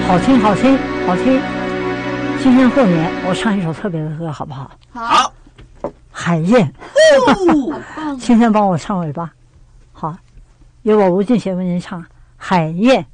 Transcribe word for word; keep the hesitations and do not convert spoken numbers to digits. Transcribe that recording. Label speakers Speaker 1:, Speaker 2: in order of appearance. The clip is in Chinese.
Speaker 1: 好听，好听，好听。今年过年我唱一首特别的歌，好不好？
Speaker 2: 好。
Speaker 1: 海燕，
Speaker 2: 哦，
Speaker 1: 今天帮我唱尾巴，好，由我吴俊贤为您唱《海燕》。